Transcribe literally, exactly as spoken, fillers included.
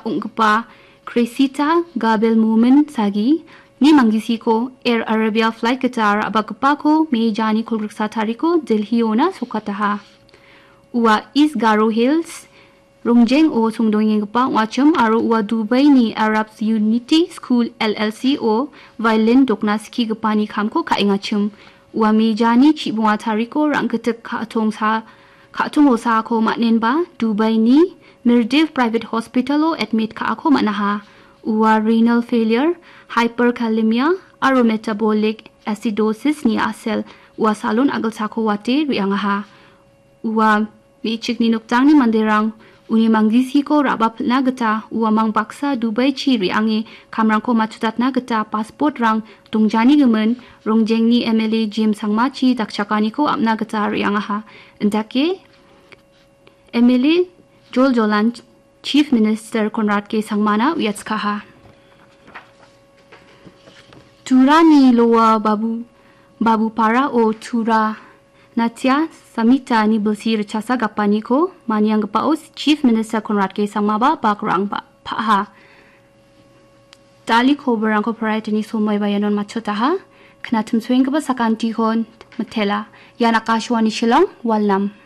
ungpa Cresita Gabel Mumen Sagi ni manggisi ko Air Arabia flight ketar abagpa ko mejani kulriksa tariko Delhi ona sukataha. Ua East Garo Hills Rongjeng o sungdong pa wacham aro ua Dubai ni Arab Unity School L L C o violin dokna ski gapani kamko kaingachum. Ua mejani chibwa tariko rangketek ka atong sa ka atong sa ko maknen ba Dubai ni Mirdiv Private Hospital o admit ka ako manaha. Ua renal failure, hyperkalemia, aro metabolic acidosis ni asel. Ua salon agal sako wate riangaha. Ua michik ni nuktang ni manderang uni manggisi ko rabap na geta ua mang baksa Dubai chi riangi kamrang ko machutat na geta passport rang tungjani gemen rongjeng ni M L A Jim Sangmachi dakchakani ko amna geta riangaha. Endake M L A Joel Jolan Chief Minister Konrad K Sangmana Uyatskaha. Tura ni loa babu babu para o tura Natya Samita ni bersih recasa gapani ko maniang gepaos Chief Minister Konrad K Sangmaba bakrang ba paha. Dali ko berang ko perai ni somai bayanon machotaha kena tumsuing ke sakanti hon metela yan akashwani Shillong Wallam.